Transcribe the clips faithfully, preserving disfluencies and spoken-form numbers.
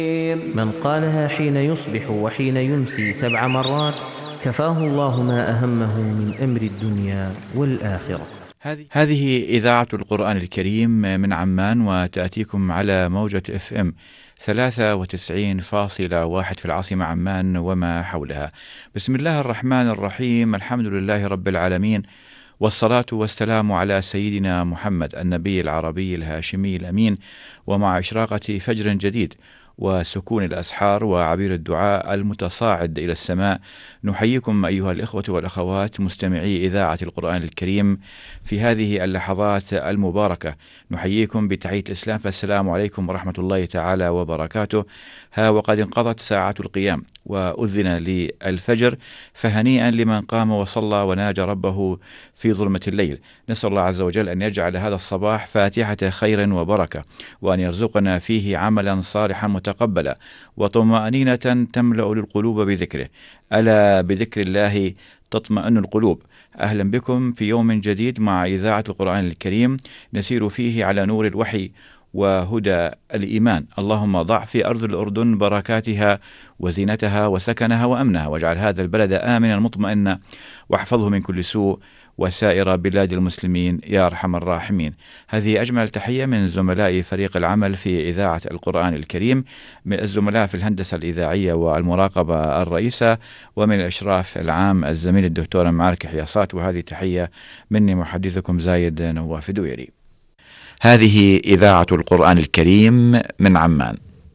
من قالها حين يصبح وحين يمسي سبع مرات كفاه الله ما أهمه من أمر الدنيا والآخرة. هذه إذاعة القرآن الكريم من عمان، وتأتيكم على موجة اف ام ثلاثة وتسعين فاصلة واحد في العاصمة عمان وما حولها. بسم الله الرحمن الرحيم، الحمد لله رب العالمين، والصلاة والسلام على سيدنا محمد النبي العربي الهاشمي الأمين. ومع إشراقة فجر جديد وسكون الأسحار وعبير الدعاء المتصاعد إلى السماء، نحييكم أيها الإخوة والأخوات مستمعي إذاعة القرآن الكريم في هذه اللحظات المباركة. نحييكم بتحية الإسلام، فالسلام عليكم ورحمة الله تعالى وبركاته. ها وقد انقضت ساعة القيام وأذن للفجر، فهنيئا لمن قام وصلى وناجى ربه في ظلمة الليل. نسأل الله عز وجل أن يجعل هذا الصباح فاتحة خير وبركة، وأن يرزقنا فيه عملا صالحا متقبلا وطمأنينة تملأ للقلوب بذكره. ألا بذكر الله تطمئن القلوب. أهلا بكم في يوم جديد مع إذاعة القرآن الكريم، نسير فيه على نور الوحي وهدى الإيمان. اللهم ضع في أرض الأردن بركاتها وزينتها وسكنها وأمنها، واجعل هذا البلد آمنا مطمئنا، واحفظه من كل سوء، وسائر بلاد المسلمين يا أرحم الراحمين. هذه أجمل تحية من زملاء فريق العمل في إذاعة القرآن الكريم، من الزملاء في الهندسة الإذاعية والمراقبة الرئيسة، ومن الإشراف العام الزميل الدكتور معارك حياصات. وهذه تحية مني محدثكم زايد نواف دويري. هذه إذاعة القرآن الكريم من عمان.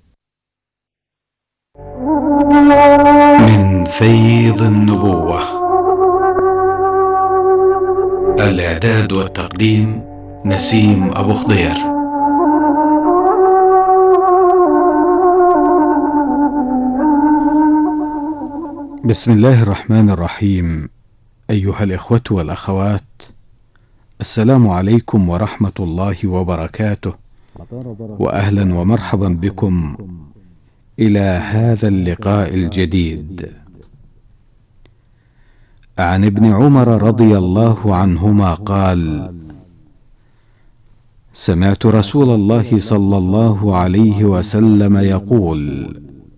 من فيض النبوة. الإعداد والتقديم نسيم أبو خضير. بسم الله الرحمن الرحيم. أيها الإخوة والأخوات، السلام عليكم ورحمة الله وبركاته، وأهلا ومرحبا بكم إلى هذا اللقاء الجديد. عن ابن عمر رضي الله عنهما قال: سمعت رسول الله صلى الله عليه وسلم يقول: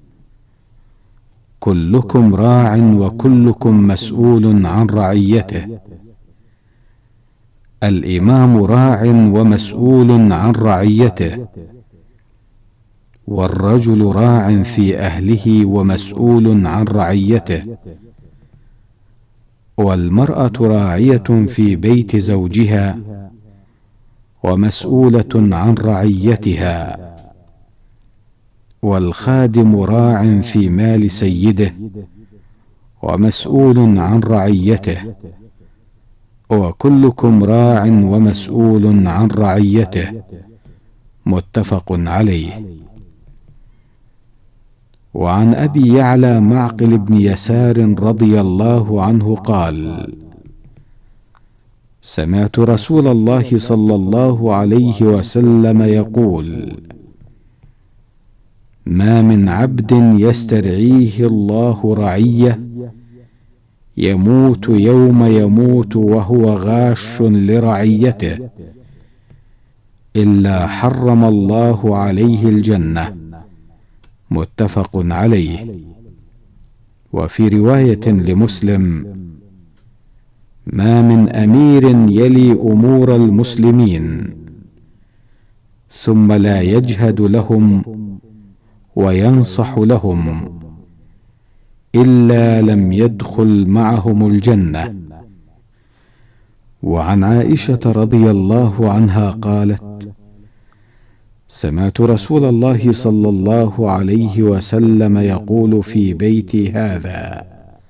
كلكم راع وكلكم مسؤول عن رعيته. الإمام راع ومسؤول عن رعيته، والرجل راع في أهله ومسؤول عن رعيته، والمرأة راعية في بيت زوجها ومسؤولة عن رعيتها، والخادم راع في مال سيده ومسؤول عن رعيته، وكلكم راع ومسؤول عن رعيته. متفق عليه. وعن أبي يعلى معقل بن يسار رضي الله عنه قال: سمعت رسول الله صلى الله عليه وسلم يقول: ما من عبد يسترعيه الله رعية يموت يوم يموت وهو غاش لرعيته إلا حرم الله عليه الجنة. متفق عليه. وفي رواية لمسلم: ما من أمير يلي أمور المسلمين ثم لا يجهد لهم وينصح لهم إلا لم يدخل معهم الجنة. وعن عائشة رضي الله عنها قالت: سمعت رسول الله صلى الله عليه وسلم يقول في بيتي هذا: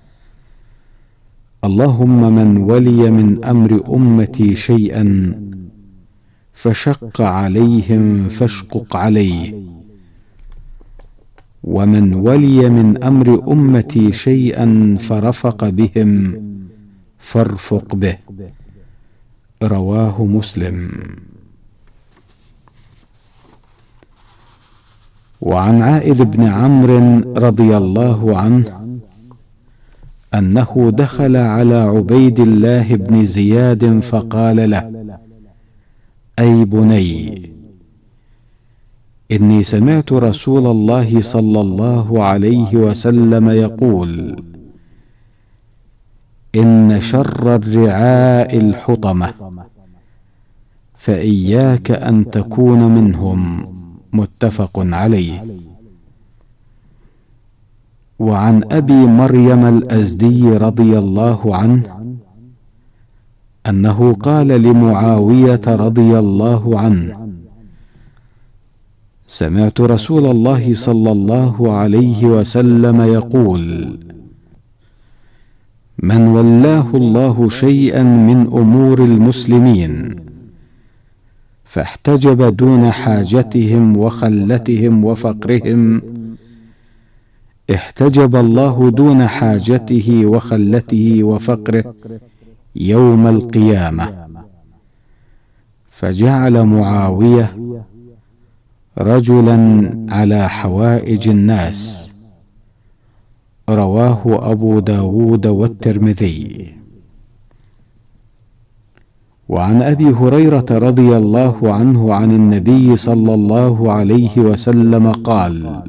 اللهم من ولي من أمر أمتي شيئا فشق عليهم فاشقق عليه، ومن ولي من أمر أمتي شيئا فرفق بهم فارفق به. رواه مسلم. وعن عائذ بن عمرو رضي الله عنه أنه دخل على عبيد الله بن زياد فقال له: أي بني، إني سمعت رسول الله صلى الله عليه وسلم يقول: إن شر الرعاء الحطمة، فإياك أن تكون منهم. متفق عليه. وعن أبي مريم الأزدي رضي الله عنه أنه قال لمعاوية رضي الله عنه: سمعت رسول الله صلى الله عليه وسلم يقول: من ولاه الله شيئا من أمور المسلمين فاحتجب دون حاجتهم وخلتهم وفقرهم، احتجب الله دون حاجته وخلته وفقره يوم القيامة. فجعل معاوية رجلا على حوائج الناس. رواه أبو داود والترمذي. وعن أبي هريرة رضي الله عنه عن النبي صلى الله عليه وسلم قال: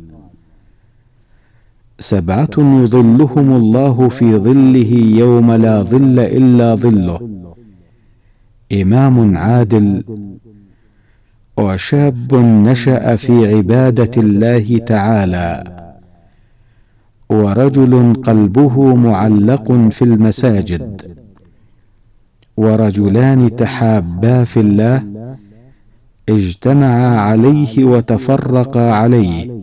سبعة يظلهم الله في ظله يوم لا ظل إلا ظله: إمام عادل، وشاب نشأ في عبادة الله تعالى، ورجل قلبه معلق في المساجد، ورجلان تحابا في الله اجتمعا عليه وتفرقا عليه،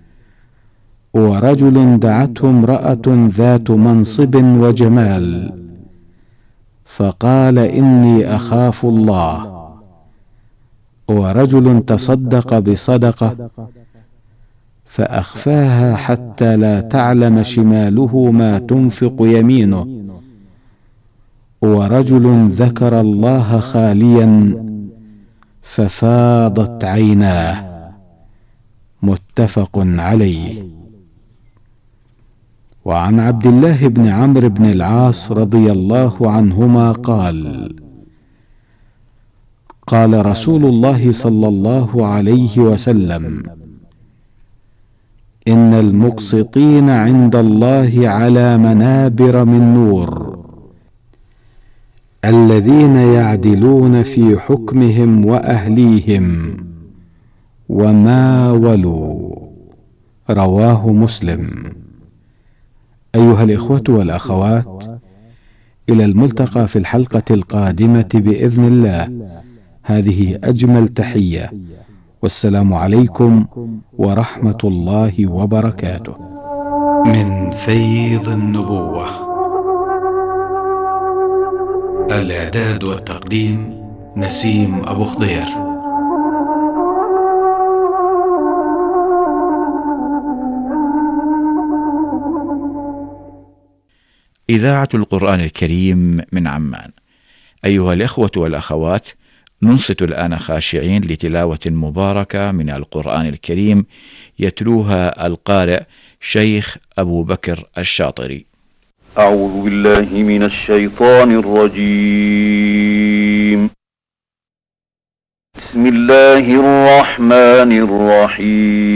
ورجل دعته امرأة ذات منصب وجمال فقال: إني أخاف الله، ورجل تصدق بصدقة فأخفاها حتى لا تعلم شماله ما تنفق يمينه، ورجل ذكر الله خاليا ففاضت عيناه. متفق عليه. وعن عبد الله بن عمرو بن العاص رضي الله عنهما قال: قال رسول الله صلى الله عليه وسلم: إن المقسطين عند الله على منابر من نور، الذين يعدلون في حكمهم وأهليهم وما ولوا. رواه مسلم. أيها الإخوة والأخوات، إلى الملتقى في الحلقة القادمة بإذن الله. هذه أجمل تحية، والسلام عليكم ورحمة الله وبركاته. من فيض النبوة. الإعداد والتقديم نسيم أبو خضير. إذاعة القرآن الكريم من عمان. أيها الإخوة والأخوات، ننصت الآن خاشعين لتلاوة مباركة من القرآن الكريم يتلوها القارئ شيخ أبو بكر الشاطري. أعوذ بالله من الشيطان الرجيم. بسم الله الرحمن الرحيم.